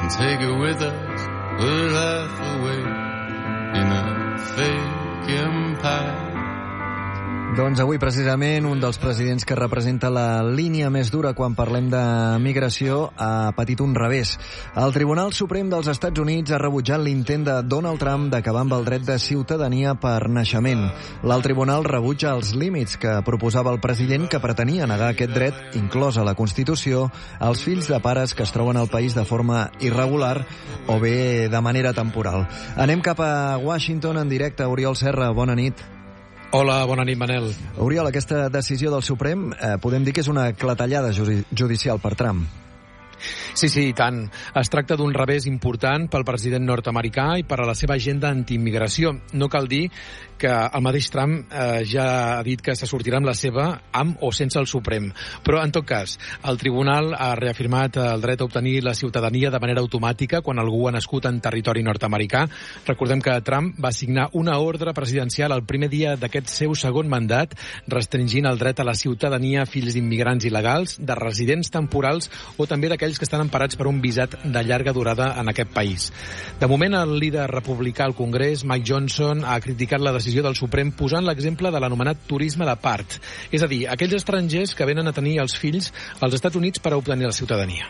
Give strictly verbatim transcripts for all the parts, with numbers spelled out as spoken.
and take it with us, put life away in a fake empire. Doncs avui, precisament, un dels presidents que representa la línia més dura quan parlem de migració ha patit un revés. El Tribunal Suprem dels Estats Units ha rebutjat l'intent de Donald Trump d'acabar amb el dret de ciutadania per naixement. L'alt tribunal rebutja els límits que proposava el president, que pretenia negar aquest dret, inclosa la Constitució, als fills de pares que es troben al país de forma irregular o bé de manera temporal. Anem cap a Washington en directe. Oriol Serra, bona nit. Hola, bona nit, Manel. Oriol, aquesta decisió del Suprem eh, podem dir que és una clatellada judicial per Trump. Sí, sí, i tant. Es tracta d'un revés important pel president nord-americà i per a la seva agenda antiimmigració. No cal dir que el mateix Trump eh, ja ha dit que se sortirà amb la seva, amb o sense el Suprem. Però, en tot cas, el tribunal ha reafirmat el dret a obtenir la ciutadania de manera automàtica quan algú ha nascut en territori nord-americà. Recordem que Trump va signar una ordre presidencial el primer dia d'aquest seu segon mandat, restringint el dret a la ciutadania a fills d'immigrants il·legals, de residents temporals o també d'aquells que estan emparats per un visat de llarga durada en aquest país. De moment, el líder republicà al Congrés, Mike Johnson, ha criticat la decisió del Suprem posant l'exemple de l'anomenat turisme de part, és a dir, aquells estrangers que venen a tenir els fills als Estats Units per a obtenir la ciutadania.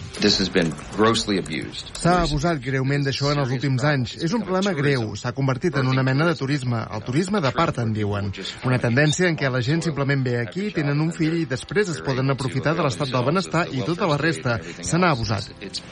S'ha abusat greument d'això en els últims anys. És un problema greu. S'ha convertit en una mena de turisme. El turisme de part, en diuen. Una tendència en què la gent simplement ve aquí, tenen un fill i després es poden aprofitar de l'estat del benestar i tota la resta. Se n'ha abusat.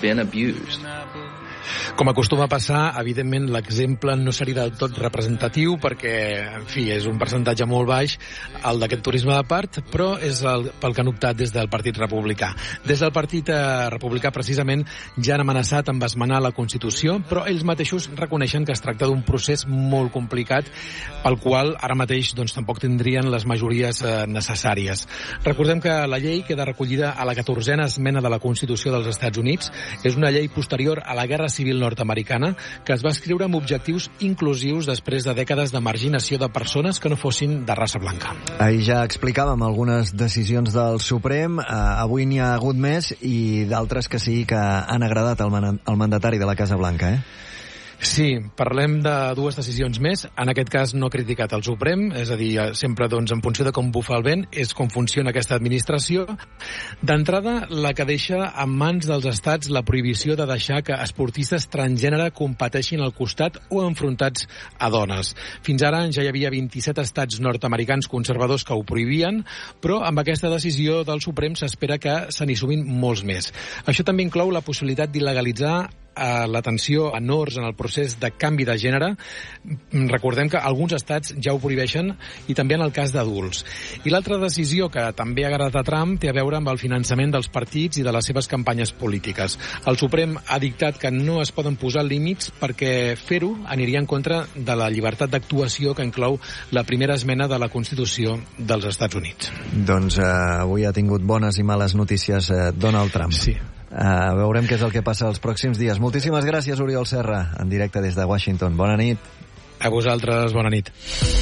Com acostuma a passar, evidentment l'exemple no seria del tot representatiu perquè, en fi, és un percentatge molt baix el d'aquest turisme de part, però és el, pel que han optat des del Partit Republicà. Des del Partit eh, Republicà, precisament, ja han amenaçat amb esmenar la Constitució, però ells mateixos reconeixen que es tracta d'un procés molt complicat pel qual ara mateix doncs, tampoc tindrien les majories eh, necessàries. Recordem que la llei queda recollida a la catorzena esmena de la Constitució dels Estats Units. És una llei posterior a la Guerra Civil nord-americana que es va escriure amb objectius inclusius després de dècades de marginació de persones que no fossin de raça blanca. Ahir ja explicàvem algunes decisions del Suprem, eh, avui n'hi ha hagut més i d'altres que sí que han agradat al, man al mandatari de la Casa Blanca, eh? Sí, parlem de dues decisions més. En aquest cas no ha criticat el Suprem, és a dir, sempre doncs, en funció de com bufa el vent, és com funciona aquesta administració. D'entrada, la que deixa en mans dels estats la prohibició de deixar que esportistes transgènere competeixin al costat o enfrontats a dones. Fins ara ja hi havia vint-i-set estats nord-americans conservadors que ho prohibien, però amb aquesta decisió del Suprem s'espera que se n'hi sumin molts més. Això també inclou la possibilitat d'il·legalitzar a l'atenció a menors en el procés de canvi de gènere. Recordem que alguns estats ja ho prohibeixen i també en el cas d'adults. I l'altra decisió que també ha agradat a Trump té a veure amb el finançament dels partits i de les seves campanyes polítiques. El Suprem ha dictat que no es poden posar límits perquè fer-ho aniria en contra de la llibertat d'actuació que inclou la primera esmena de la Constitució dels Estats Units. Doncs eh, avui ha tingut bones i males notícies eh, Donald Trump. Sí. Uh, veurem què és el que passa els pròxims dies. Moltíssimes gràcies, Oriol Serra, en directe des de Washington. Bona nit. A vosaltres, bona nit.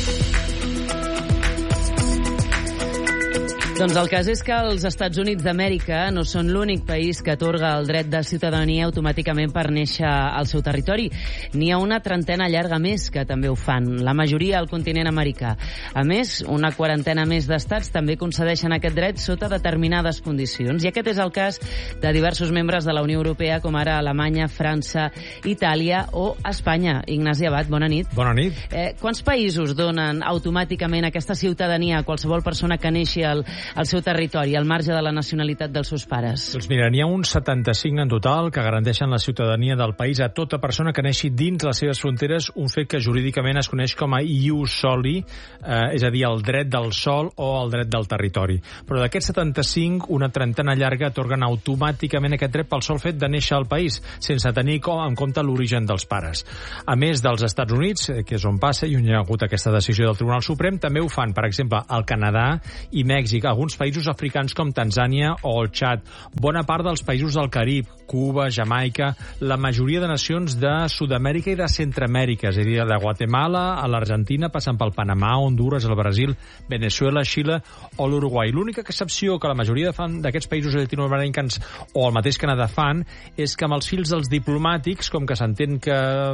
Doncs el cas és que els Estats Units d'Amèrica no són l'únic país que atorga el dret de ciutadania automàticament per néixer al seu territori. N'hi ha una trentena llarga més que també ho fan, la majoria al continent americà. A més, una quarantena més d'estats també concedeixen aquest dret sota determinades condicions. I aquest és el cas de diversos membres de la Unió Europea, com ara Alemanya, França, Itàlia o Espanya. Ignasi Abad, bona nit. Bona nit. Eh, quants països donen automàticament aquesta ciutadania a qualsevol persona que neixi al al seu territori, al marge de la nacionalitat dels seus pares? Doncs mira, n'hi ha uns setanta-cinc en total que garanteixen la ciutadania del país a tota persona que neixi dins les seves fronteres, un fet que jurídicament es coneix com a ius soli, eh, és a dir, el dret del sol o el dret del territori. Però d'aquests setanta-cinc, una trentena llarga atorguen automàticament aquest dret pel sol fet de néixer al país, sense tenir com en compte l'origen dels pares. A més dels Estats Units, que és on passa i on hi ha hagut aquesta decisió del Tribunal Suprem, també ho fan, per exemple, el Canadà i Mèxic. alguns països africans com Tanzània o el Txad, bona part dels països del Carib, Cuba, Jamaica, la majoria de nacions de Sud-amèrica i de Centroamèrica, és a dir, de Guatemala a l'Argentina, passant pel Panamà, Honduras, el Brasil, Venezuela, Xile o l'Uruguai. L'única excepció que la majoria d'aquests països llatinoamericans o el mateix Canadà fan és que amb els fills dels diplomàtics, com que s'entén que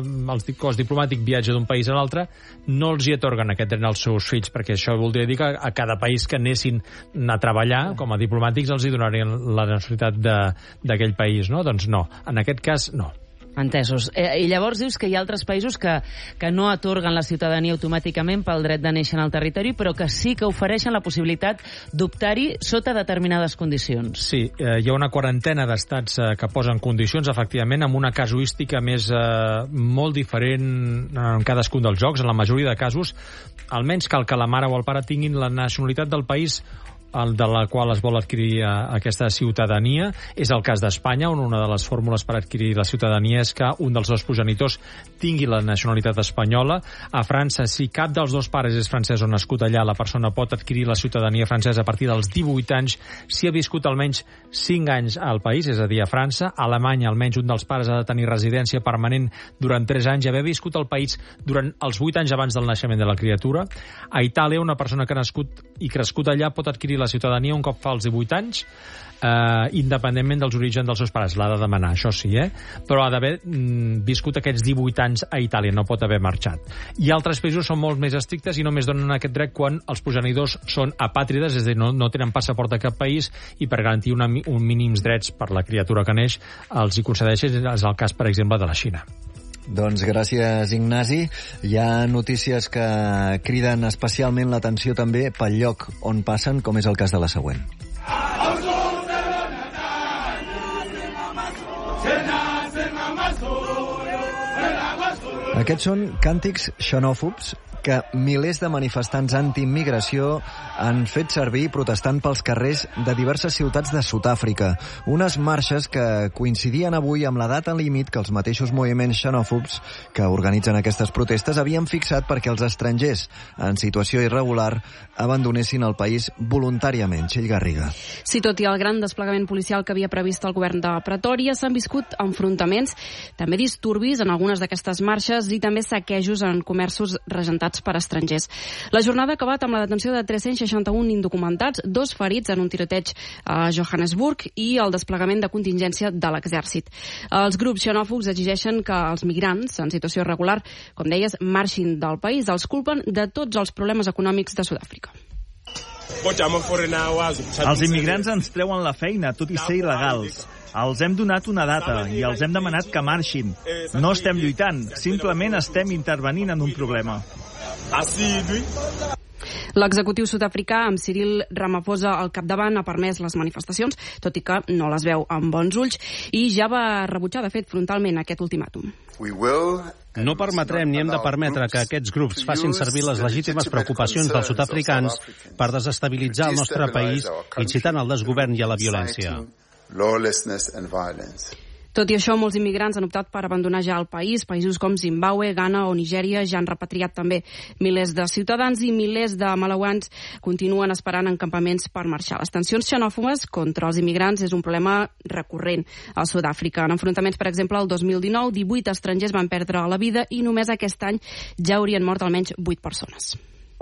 el cos diplomàtic viatja d'un país a l'altre, no els hi atorguen aquest dret als seus fills, perquè això voldria dir que a cada país que anessin a treballar com a diplomàtics els hi donarien la nacionalitat d'aquell país, no? Doncs no, en aquest cas no. Entesos. Eh, I llavors dius que hi ha altres països que, que no atorguen la ciutadania automàticament pel dret de néixer en el territori, però que sí que ofereixen la possibilitat d'optar-hi sota determinades condicions. Sí, eh, hi ha una quarantena d'estats eh, que posen condicions, efectivament, amb una casuística més eh, molt diferent en cadascun dels jocs. En la majoria de casos, almenys cal que la mare o el pare tinguin la nacionalitat del país el de la qual es vol adquirir aquesta ciutadania. És el cas d'Espanya, on una de les fórmules per adquirir la ciutadania és que un dels dos progenitors tingui la nacionalitat espanyola. A França, si cap dels dos pares és francès o nascut allà, la persona pot adquirir la ciutadania francesa a partir dels divuit anys si ha viscut almenys cinc anys al país, és a dir, a França. A Alemanya, almenys un dels pares ha de tenir residència permanent durant tres anys i haver viscut al país durant els vuit anys abans del naixement de la criatura. A Itàlia, una persona que ha nascut i crescut allà pot adquirir la ciutadania un cop fa els divuit anys, eh, independentment dels orígens dels seus pares. L'ha de demanar, això sí, eh? Però ha d'haver mm, viscut aquests divuit anys a Itàlia, no pot haver marxat. I altres països són molt més estrictes i només donen aquest dret quan els progenitors són apàtrides, és a dir, no, no tenen passaport de cap país, i per garantir una, un mínims drets per la criatura que neix els hi concedeixen. És el cas, per exemple, de la Xina. Doncs gràcies, Ignasi. Hi ha notícies que criden especialment l'atenció també pel lloc on passen, com és el cas de la següent. Aquests són càntics xenòfobs que milers de manifestants antiimmigració han fet servir protestant pels carrers de diverses ciutats de Sud-àfrica. Unes marxes que coincidien avui amb la data límit que els mateixos moviments xenòfobs que organitzen aquestes protestes havien fixat perquè els estrangers en situació irregular abandonessin el país voluntàriament. Txell Garriga. Sí, tot i el gran desplegament policial que havia previst el govern de Pretòria, s'han viscut enfrontaments, també disturbis en algunes d'aquestes marxes i també saquejos en comerços regentats per estrangers. La jornada ha acabat amb la detenció de tres-cents seixanta-un indocumentats, dos ferits en un tiroteig a Johannesburg i el desplegament de contingència de l'exèrcit. Els grups xenòfobs exigeixen que els migrants en situació irregular, com deies, marxin del país. Els culpen de tots els problemes econòmics de Sud-àfrica. Els immigrants ens treuen la feina, tot i ser il·legals. Els hem donat una data i els hem demanat que marxin. No estem lluitant, simplement estem intervenint en un problema. L'executiu sud-africà, amb Cyril Ramaphosa al capdavant, ha permès les manifestacions, tot i que no les veu amb bons ulls, i ja va rebutjar, de fet, frontalment aquest ultimàtum. No permetrem ni hem de permetre que aquests grups facin servir les legítimes preocupacions dels sud-africans per desestabilitzar el nostre país, incitant al desgovern i a la violència. Tot i això, molts immigrants han optat per abandonar ja el país. Països com Zimbàbue, Ghana o Nigèria ja han repatriat també milers de ciutadans i milers de malauans continuen esperant en campaments per marxar. Les tensions xenòfobes contra els immigrants és un problema recurrent a Sud-àfrica. En enfrontaments, per exemple, el dos mil dinou, divuit estrangers van perdre la vida i només aquest any ja haurien mort almenys vuit persones.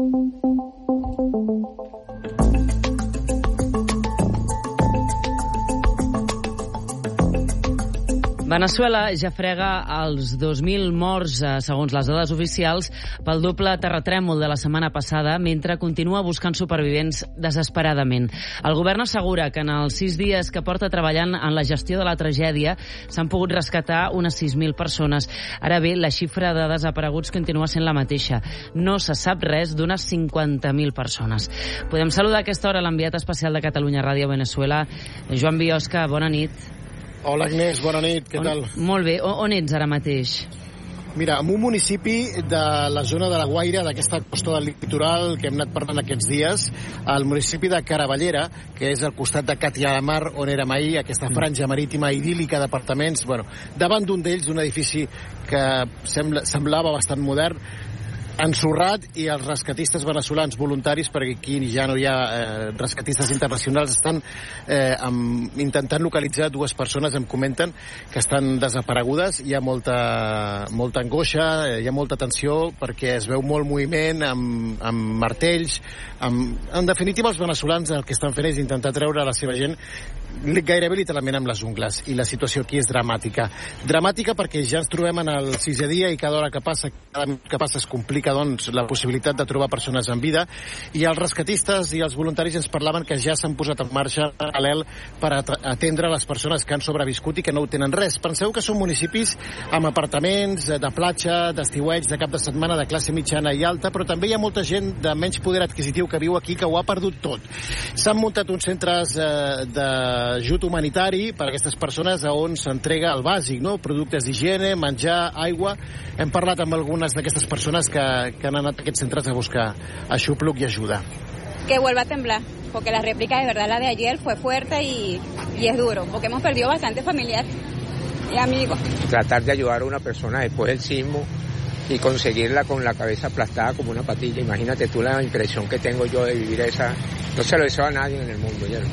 Veneçuela ja frega els dos mil morts, segons les dades oficials, pel doble terratrèmol de la setmana passada, mentre continua buscant supervivents desesperadament. El govern assegura que en els sis dies que porta treballant en la gestió de la tragèdia s'han pogut rescatar unes sis mil persones. Ara bé, la xifra de desapareguts continua sent la mateixa. No se sap res d'unes cinquanta mil persones. Podem saludar a aquesta hora l'enviat especial de Catalunya Ràdio a Veneçuela, Joan Biosca. Bona nit. Hola, Agnès, bona nit, què on, tal? Molt bé, on, on ets ara mateix? Mira, en un municipi de la zona de la Guaira, d'aquesta costa del litoral que hem anat parlant aquests dies, el municipi de Caravallera, que és al costat de Catia de Mar, on érem ahir, aquesta franja marítima idíl·lica d'apartaments, bueno, davant d'un d'ells, d'un edifici que sembla, semblava bastant modern, ensorrat, i els rescatistes veneçolans voluntaris, perquè aquí ja no hi ha eh, rescatistes internacionals, estan eh, amb, intentant localitzar dues persones, em comenten, que estan desaparegudes. Hi ha molta, molta angoixa, hi ha molta tensió, perquè es veu molt moviment amb, amb martells. Amb, en definitiva, els veneçolans el que estan fent és intentar treure la seva gent gairebé literalment amb les ungles, i la situació aquí és dramàtica. Dramàtica perquè ja ens trobem en el sisè dia i cada hora que passa, cada minut que passa es complica doncs, la possibilitat de trobar persones en vida, i els rescatistes i els voluntaris ens parlaven que ja s'han posat en marxa paral·lel per atendre les persones que han sobreviscut i que no ho tenen res. Penseu que són municipis amb apartaments de platja, d'estiueig, de cap de setmana, de classe mitjana i alta, però també hi ha molta gent de menys poder adquisitiu que viu aquí que ho ha perdut tot. S'han muntat uns centres eh, de ajut humanitari per a aquestes persones on s'entrega el bàsic, no? Productes d'higiene, menjar, aigua. Hem parlat amb algunes d'aquestes persones que, que han anat a aquests centres a buscar aixopluc i ajuda. Que vuelva a temblar, porque la réplica de verdad, la de ayer, fue fuerte y, y es duro, porque hemos perdido bastante familiares y amigos. Tratar de ayudar a una persona después del sismo y conseguirla con la cabeza aplastada como una patilla. Imagínate tú la impresión que tengo yo de vivir esa. No se lo deseo a nadie en el mundo. Ya.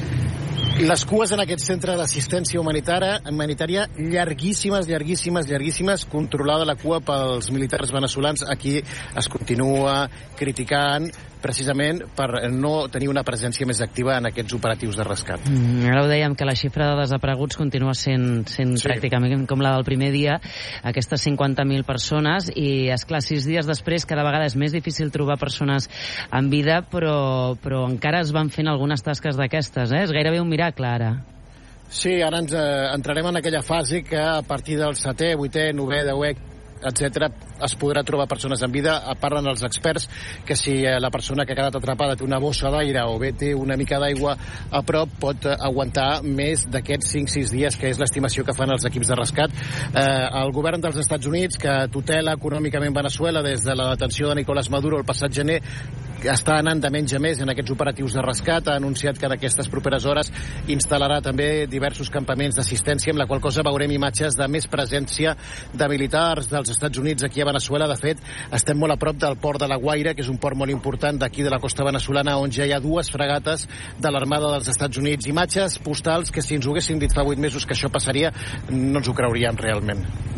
Les cues en aquest centre d'assistència humanitària, humanitària llarguíssimes, llarguíssimes, llarguíssimes, controlada la cua pels militars veneçolans. Aquí es continua criticant precisament per no tenir una presència més activa en aquests operatius de rescat. Mm, ara ho dèiem, que la xifra de desapareguts continua sent, sent sí. pràcticament com la del primer dia, aquestes cinquanta mil persones, i esclar, sis dies després cada vegada és més difícil trobar persones en vida, però, però encara es van fent algunes tasques d'aquestes, eh? És gairebé un miracle ara. Sí, ara ens eh, entrarem en aquella fase que a partir del setè, vuitè, novè, deuè, etcètera, es podrà trobar persones en vida. Parlen els experts que si la persona que ha quedat atrapada té una bossa d'aire o bé té una mica d'aigua a prop, pot aguantar més d'aquests cinc sis dies, que és l'estimació que fan els equips de rescat. Eh, el govern dels Estats Units, que tutela econòmicament Veneçuela des de la detenció de Nicolás Maduro el passat gener, està anant de menys a més en aquests operatius de rescat. Ha anunciat que en aquestes properes hores instal·larà també diversos campaments d'assistència, amb la qual cosa veurem imatges de més presència de militars dels Estats Units aquí a Veneçuela. De fet, estem molt a prop del port de La Guaira, que és un port molt important d'aquí de la costa veneçolana, on ja hi ha dues fregates de l'Armada dels Estats Units. Imatges postals que si ens ho haguessin dit fa vuit mesos que això passaria, no ens ho creuríem realment.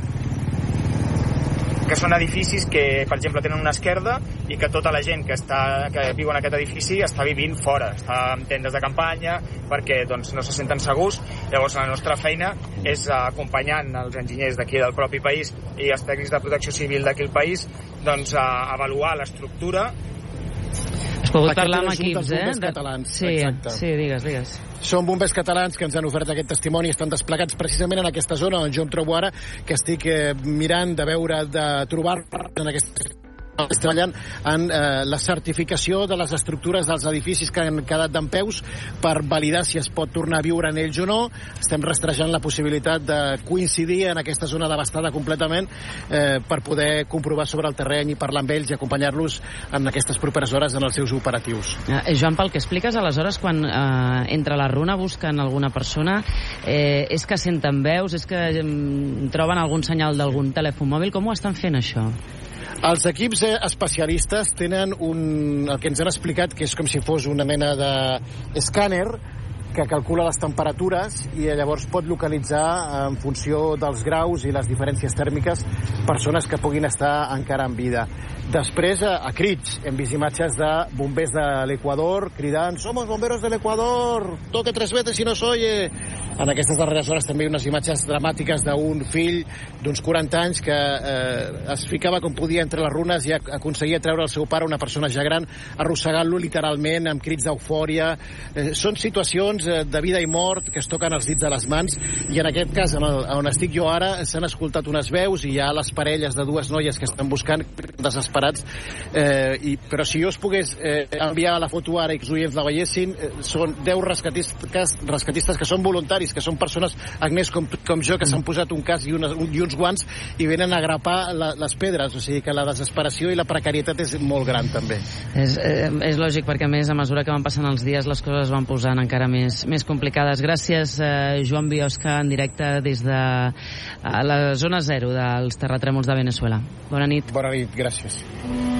Que són edificis que, per exemple, tenen una esquerda i que tota la gent que, està, que viu en aquest edifici està vivint fora, està en tendes de campanya perquè doncs, no se senten segurs. Llavors la nostra feina és acompanyant els enginyers d'aquí del propi país i els tècnics de protecció civil d'aquí el país doncs, a avaluar l'estructura. Has pogut parlar amb equips, eh? Catalans. Sí, exacte. Sí, digues, digues. Són bombers catalans que ens han ofert aquest testimoni, estan desplegats precisament en aquesta zona on jo em trobo ara, que estic eh, mirant de veure, de trobar en aquesta... treballant en eh, la certificació de les estructures dels edificis que han quedat dempeus per validar si es pot tornar a viure en ells o no. Estem rastrejant la possibilitat de coincidir en aquesta zona devastada completament eh, per poder comprovar sobre el terreny i parlar amb ells i acompanyar-los en aquestes properes hores en els seus operatius. Eh, Joan, pel que expliques, aleshores, quan eh, entra la runa busquen alguna persona, eh, és que senten veus, és que eh, troben algun senyal d'algun telèfon mòbil? Com ho estan fent, això? Els equips especialistes tenen un, el que ens han explicat, que és com si fos una mena d'escàner que calcula les temperatures i llavors pot localitzar, en funció dels graus i les diferències tèrmiques, persones que puguin estar encara en vida. Després, a crits, hem vist imatges de bombers de l'Equador cridant «Somos bomberos de l'Equador! Toque tres veces si no s'oye!» En aquestes darreres hores també unes imatges dramàtiques d'un fill d'uns quaranta anys que eh, es ficava com podia entre les runes i aconseguia treure el seu pare, una persona ja gran, arrossegant-lo literalment amb crits d'eufòria. Eh, són situacions de vida i mort que es toquen els dits de les mans, i en aquest cas, en el, on estic jo ara, s'han escoltat unes veus i hi ha les parelles de dues noies que estan buscant, desesperats, eh, i, però si jo us pogués eh, enviar la foto ara i que els oients la veiessin, eh, són deu rescatistes, rescatistes que són voluntaris, que són persones, Agnès, com, com jo, que s'han posat un casc i, una, un, i uns guants i venen a grapar la, les pedres, o sigui que la desesperació i la precarietat és molt gran també. És, eh, és lògic, perquè a més, a mesura que van passant els dies, les coses van posant encara més més, més complicades. Gràcies, eh, Joan Biosca, en directe des de la zona zero dels terratrèmols de Venezuela. Bona nit. Bona nit, gràcies.